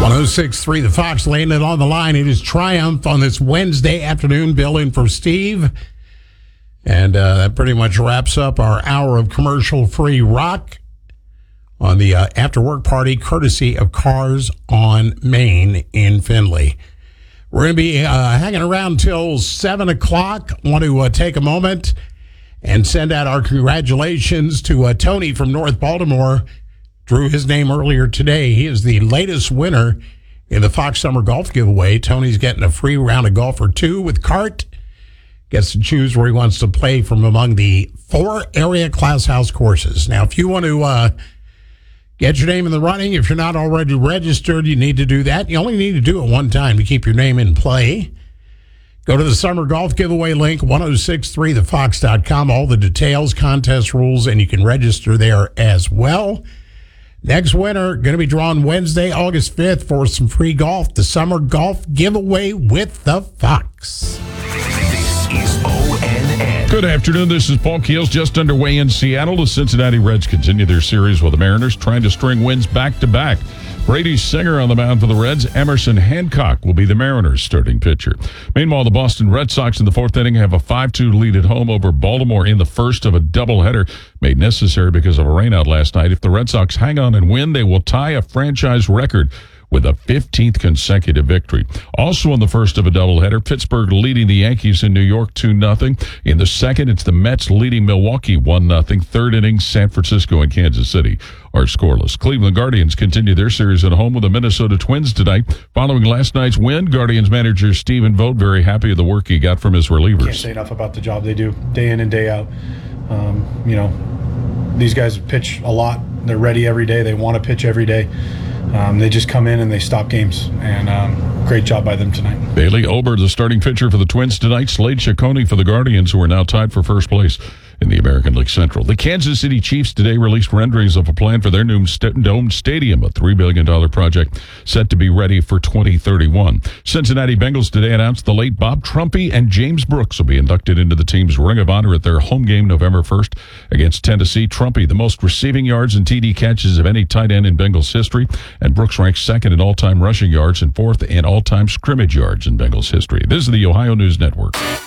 106.3 The Fox laying it on the line. It is Triumph on this Wednesday afternoon. Bill in for Steve. And that pretty much wraps up our hour of commercial-free rock on the after-work party courtesy of Cars on Main in Findlay. We're going to be hanging around till 7 o'clock. I want to take a moment and send out our congratulations to Tony from North Baltimore. Drew his name earlier today. He is the latest winner in the Fox Summer Golf Giveaway. Tony's getting a free round of golf or two with cart. Gets to choose where he wants to play from among the 4 area class house courses. Now, if you want to get your name in the running, if you're not already registered, you need to do that. You only need to do it one time to keep your name in play. Go to the Summer Golf Giveaway link, 1063thefox.com. All the details, contest rules, and you can register there as well. Next winner, going to be drawn Wednesday, August 5th for some free golf. The Summer Golf Giveaway with the Fox. This is ONN. Good afternoon. This is Paul Keels, just underway in Seattle. The Cincinnati Reds continue their series with the Mariners, trying to string wins back-to-back. Brady Singer on the mound for the Reds. Emerson Hancock will be the Mariners' starting pitcher. Meanwhile, the Boston Red Sox in the fourth inning have a 5-2 lead at home over Baltimore in the first of a doubleheader made necessary because of a rainout last night. If the Red Sox hang on and win, they will tie a franchise record with a 15th consecutive victory. Also in the first of a doubleheader, Pittsburgh leading the Yankees in New York 2-0. In the second, it's the Mets leading Milwaukee 1-0. Third inning, San Francisco and Kansas City are scoreless. Cleveland Guardians continue their series at home with the Minnesota Twins tonight. Following last night's win, Guardians manager Stephen Vogt very happy with the work he got from his relievers. Can't say enough about the job they do day in and day out. These guys pitch a lot. They're ready every day. They want to pitch every day. They just come in and they stop games, and great job by them tonight. Bailey Ober, the starting pitcher for the Twins tonight. Slade Ciccone for the Guardians, who are now tied for first place in the American League Central. The Kansas City Chiefs today released renderings of a plan for their new domed stadium, a $3 billion project set to be ready for 2031. Cincinnati Bengals today announced the late Bob Trumpy and James Brooks will be inducted into the team's Ring of Honor at their home game November 1st against Tennessee. Trumpy, the most receiving yards and TD catches of any tight end in Bengals history, and Brooks ranks second in all-time rushing yards and fourth in all-time scrimmage yards in Bengals history. This is the Ohio News Network.